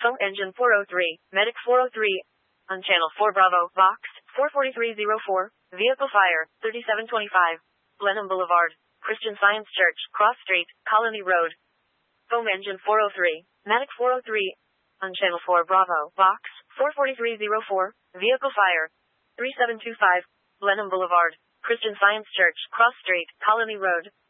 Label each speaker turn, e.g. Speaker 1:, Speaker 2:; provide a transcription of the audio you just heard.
Speaker 1: Foam Engine 403, Medic 403, on Channel 4 Bravo, Vox, 44304, Vehicle Fire, 3725, Blenheim Boulevard, Christian Science Church, Cross Street, Colony Road. Foam Engine 403, Medic 403, on Channel 4 Bravo, Vox, 44304, Vehicle Fire, 3725, Blenheim Boulevard, Christian Science Church, Cross Street, Colony Road.